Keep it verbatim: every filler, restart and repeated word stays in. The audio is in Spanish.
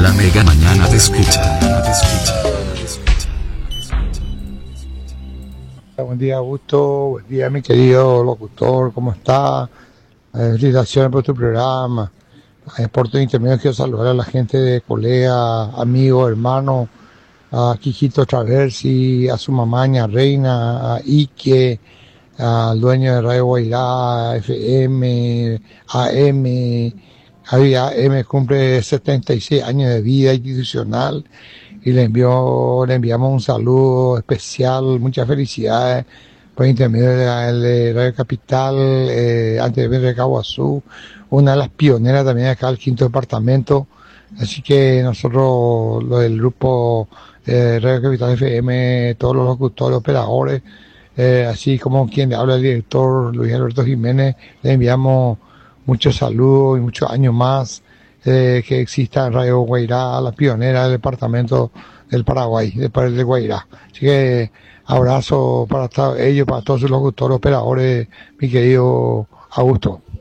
La Mega mañana te escucha. Te escucha. Buen día, Augusto. Buen día, mi querido locutor. ¿Cómo está? Eh, felicitaciones por tu programa. Eh, por tu intermedio quiero saludar a la gente de colega, amigos, hermanos, a Quijito Traversi, a su mamá, Ña Reina, a Ike, al dueño de Radio Guairá, F M, A M. Javi A M cumple setenta y seis años de vida institucional y le envió, le enviamos un saludo especial, muchas felicidades por intermedio de, la, de Radio Capital, eh, antes de Caguazú, una de las pioneras también acá del quinto departamento. Así que nosotros, lo del grupo eh, Radio Capital F M, todos los locutores, operadores, eh, así como quien le habla el director Luis Alberto Jiménez, le enviamos muchos saludos y muchos años más eh, que exista en Radio Guairá, la pionera del departamento del Paraguay, del de Guairá. Así que abrazo para ellos, para todos sus locutores, operadores, mi querido Augusto.